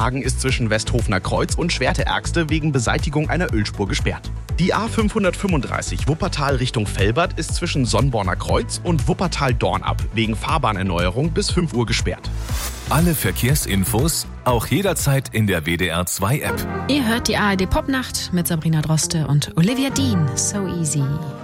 Tagen ist zwischen Westhofener Kreuz und Schwerte-Ergste wegen Beseitigung einer Ölspur gesperrt. Die A535 Wuppertal Richtung Velbert ist zwischen Sonnborner Kreuz und Wuppertal-Dornab wegen Fahrbahnerneuerung bis 5 Uhr gesperrt. Alle Verkehrsinfos auch jederzeit in der WDR 2 App. Ihr hört die ARD Popnacht mit Sabrina Droste und Olivia Dean. So easy.